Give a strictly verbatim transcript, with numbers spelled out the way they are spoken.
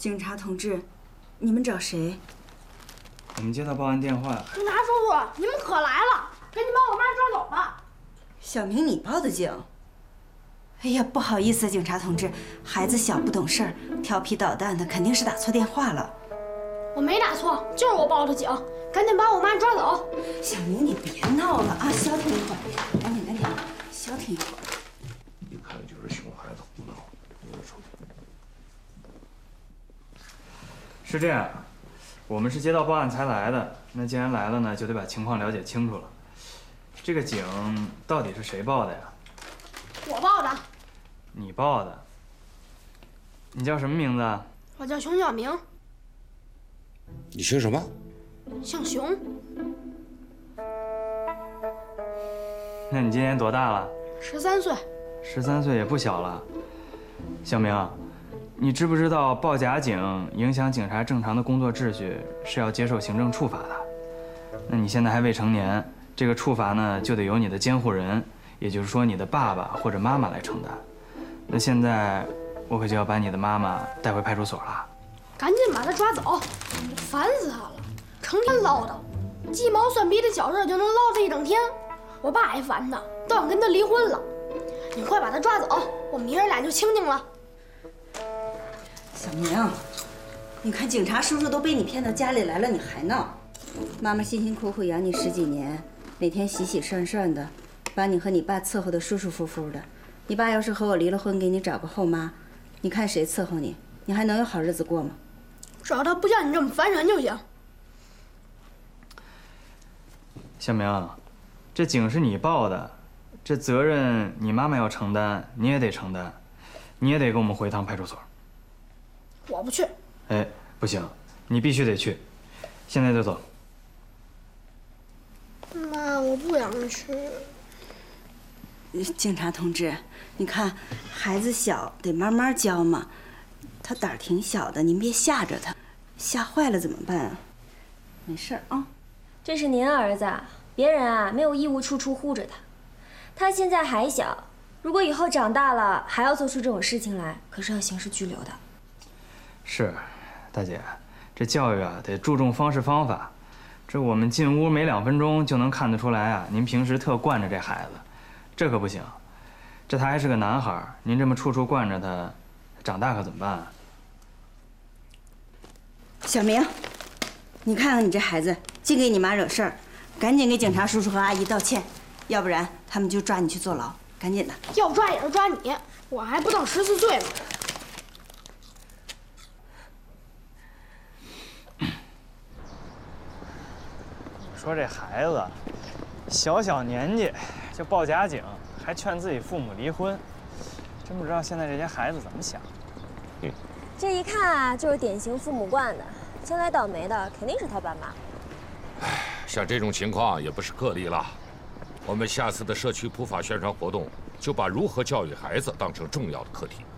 警察同志，你们找谁？ 我们接到报案电话。 警察叔叔，你们可来了，赶紧把我妈抓走吧。 小明，你报的警？哎呀，不好意思，警察同志，孩子小不懂事儿，调皮捣蛋的，肯定是打错电话了。 我没打错，就是我报的警，赶紧把我妈抓走。 小明，你别闹了啊，消停一会儿，赶紧赶紧，消停一会儿。 一看就是熊孩子胡闹，你出去。 是这样，我们是接到报案才来的。那既然来了呢，就得把情况了解清楚了。这个警到底是谁报的呀？ 我报的。 你报的。你叫什么名字啊？ 我叫熊小明。 你姓什么？ 姓熊。 那你今年多大了？ 十三岁。 十三岁也不小了。小明，你知不知道报假警影响警察正常的工作秩序是要接受行政处罚的？那你现在还未成年，这个处罚呢就得由你的监护人，也就是说你的爸爸或者妈妈来承担。那现在我可就要把你的妈妈带回派出所了。 赶紧把他抓走，我烦死他了，成天唠叨，鸡毛蒜皮的小事就能唠叨一整天。我爸还烦他，都想跟他离婚了。你快把他抓走，我们爷儿俩就清静了。 小明，你看警察叔叔都被你骗到家里来了，你还闹？妈妈辛辛苦苦养你十几年，每天洗洗涮涮的，把你和你爸伺候的舒舒服服的。你爸要是和我离了婚，给你找个后妈，你看谁伺候你？你还能有好日子过吗？ 只要他不像你这么烦人就行。 小明，这警是你报的，这责任你妈妈要承担，你也得承担，你也得跟我们回趟派出所。 我不去。 哎，不行，你必须得去，现在就走。 妈，我不想去。 警察同志，你看孩子小，得慢慢教嘛。他胆儿挺小的，您别吓着他，吓坏了怎么办啊？没事儿啊。 这是您儿子，别人啊没有义务处处护着他。他现在还小，如果以后长大了还要做出这种事情来，可是要刑事拘留的。 是，大姐，这教育啊得注重方式方法。这我们进屋没两分钟就能看得出来啊，您平时特惯着这孩子，这可不行。这他还是个男孩，您这么处处惯着他，长大可怎么办啊？ 小明，你看看你这孩子，净给你妈惹事儿，赶紧给警察叔叔和阿姨道歉，要不然他们就抓你去坐牢，赶紧的。 要抓也是抓你，我还不到十四岁呢。 你说这孩子，小小年纪就报假警，还劝自己父母离婚，真不知道现在这些孩子怎么想。 嗯，这一看啊，就是典型父母惯的，将来倒霉的肯定是他爸妈。 唉，像这种情况也不是个例了。我们下次的社区普法宣传活动就把如何教育孩子当成重要的课题。